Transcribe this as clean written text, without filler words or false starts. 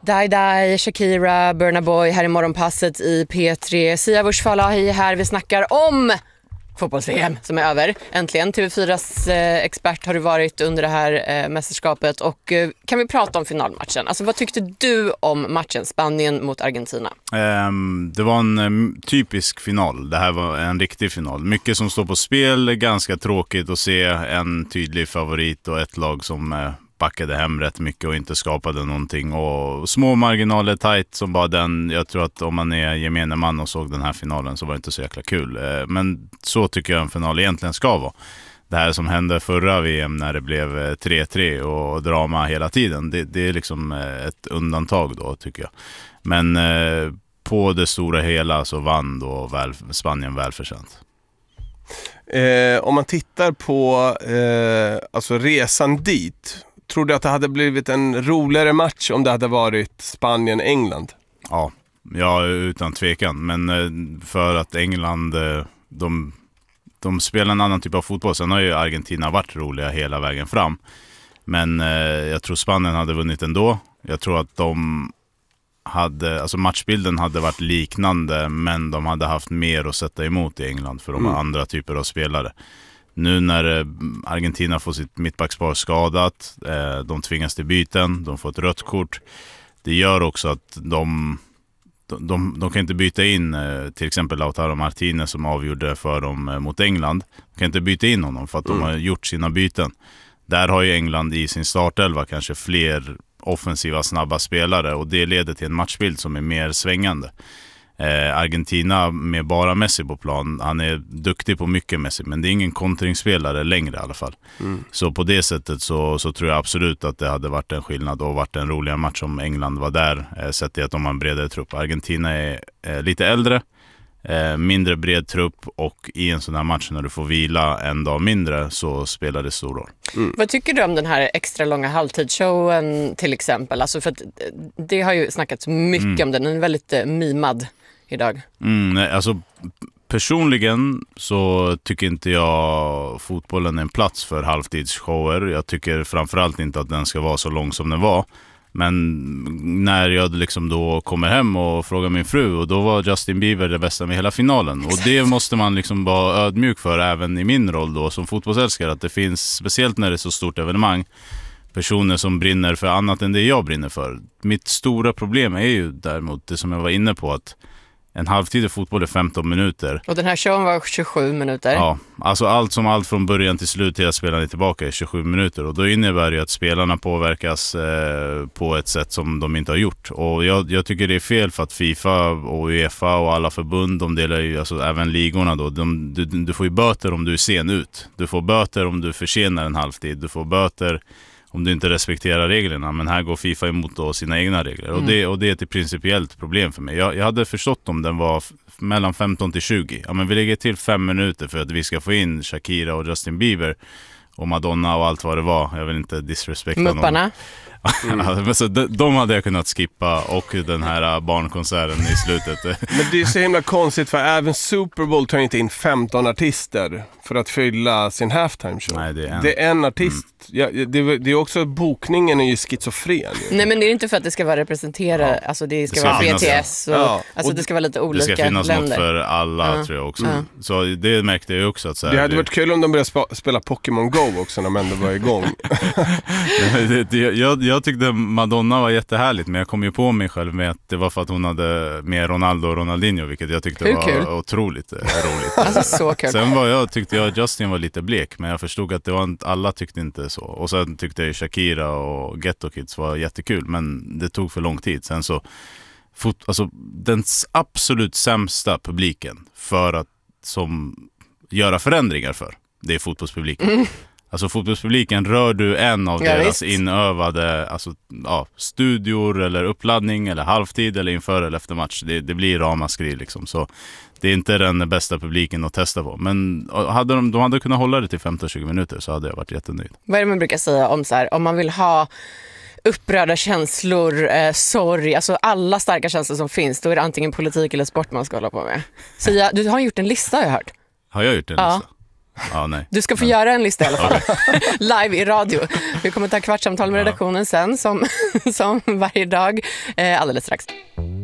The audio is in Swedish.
Die, Shakira, Burna Boy här i morgonpasset i P3. Sia Wush Falahi här. Vi snackar om fotbolls-VM som är över. Äntligen. TV4s expert har du varit under det här mästerskapet. Och kan vi prata om finalmatchen? Alltså vad tyckte du om matchen Spanien mot Argentina? Det var en typisk final. Det här var en riktig final. Mycket som står på spel. Ganska tråkigt att se en tydlig favorit och ett lag som backade hem rätt mycket och inte skapade någonting. Och små marginaler tight som bara den. Jag tror att om man är gemene man och såg den här finalen så var det inte så jäkla kul. Men så tycker jag en final egentligen ska vara. Det här som hände förra VM när det blev 3-3 och drama hela tiden. Det är liksom ett undantag då tycker jag. Men på det stora hela så vann då Spanien välförtjänt. Om man tittar på alltså resan dit, tror du att det hade blivit en roligare match om det hade varit Spanien-England? Ja, utan tvekan. Men för att England, de spelar en annan typ av fotboll. Sen har ju Argentina varit roliga hela vägen fram. Men jag tror Spanien hade vunnit ändå. Jag tror att matchbilden hade varit liknande, men de hade haft mer att sätta emot i England för de har andra typer av spelare. Nu när Argentina får sitt mittbackspar skadat, de tvingas till byten, de får ett rött kort. Det gör också att de kan inte byta in till exempel Lautaro Martinez som avgjorde för dem mot England. De kan inte byta in honom för att de har gjort sina byten. Där har ju England i sin startelva kanske fler offensiva snabba spelare och det leder till en matchbild som är mer svängande. Argentina med bara Messi på plan, han är duktig på mycket Messi, men det är ingen kontringsspelare längre i alla fall. Så på det sättet så tror jag absolut att det hade varit en skillnad och varit en roligare match om England var där, sett i att de har en bredare trupp. Argentina är lite äldre, mindre bred trupp och i en sån här match när du får vila en dag mindre så spelar det stor roll. Vad tycker du om den här extra långa halvtidsshowen till exempel? Alltså för att det har ju snackats mycket om den är väldigt mimad idag. Alltså personligen så tycker inte jag fotbollen är en plats för halvtidsshower. Jag tycker framförallt inte att den ska vara så lång som den var. Men när jag liksom då kommer hem och frågar min fru, och då var Justin Bieber det bästa med hela finalen. Och det måste man liksom vara ödmjuk för även i min roll då som fotbollsälskare, att det finns, speciellt när det är så stort evenemang, personer som brinner för annat än det jag brinner för. Mitt stora problem är ju däremot det som jag var inne på, att en halvtid i fotboll är 15 minuter. Och den här showen var 27 minuter. Ja, alltså allt från början till slut till att spelarna är tillbaka är 27 minuter. Och då innebär det att spelarna påverkas på ett sätt som de inte har gjort. Och jag tycker det är fel för att FIFA och UEFA och alla förbund, de delar ju, alltså även ligorna då, du får ju böter om du är sen ut. Du får böter om du försenar en halvtid. Du får böter om du inte respekterar reglerna, men här går FIFA emot då sina egna regler. Och det är ett principiellt problem för mig. Jag hade förstått om den var mellan 15 till 20. Ja, men vi lägger till 5 minuter för att vi ska få in Shakira och Justin Bieber och Madonna och allt vad det var. Jag vill inte disrespekta Mupparna. Så de hade jag kunnat skippa, och den här barnkonserten i slutet. Men det är så himla konstigt, för även Super Bowl tar inte in 15 artister för att fylla sin halftime show. Nej, det är en artist. Ja, det är också, bokningen är ju schizofren. Nej, men det är inte för att det ska vara representerat, alltså det ska vara BTS och, alltså det ska vara lite olika länder. Det ska finnas något för alla, tror jag också. Så det märkte jag också. Att så här, det hade varit kul om de började spela Pokémon Go också när de ändå var igång. Jag tyckte Madonna var jättehärligt, men jag kom ju på mig själv med att det var för att hon hade med Ronaldo och Ronaldinho, vilket jag tyckte var otroligt roligt. Alltså så kul. Sen tyckte jag att Justin var lite blek, men jag förstod att det var alla tyckte inte så. Och sen tyckte jag Shakira och Ghetto Kids var jättekul, men det tog för lång tid. Sen så alltså den absolut sämsta publiken för att göra förändringar för, det är fotbollspubliken. Alltså fotbollspubliken, rör du en av deras inövade studior eller uppladdning eller halvtid eller inför eller efter match, det blir ramaskri liksom. Så det är inte den bästa publiken att testa på. Men de hade kunnat hålla det till 15-20 minuter så hade jag varit jättenöjd. Vad är det man brukar säga om så här, om man vill ha upprörda känslor, sorg, alltså alla starka känslor som finns, då är det antingen politik eller sport man ska hålla på med. Så du har gjort en lista, har jag hört. Har jag gjort en lista? Ja, nej. Du ska få göra en lista i alla fall. Live i radio. Vi kommer ta kvartssamtal med redaktionen sen som varje dag alldeles strax.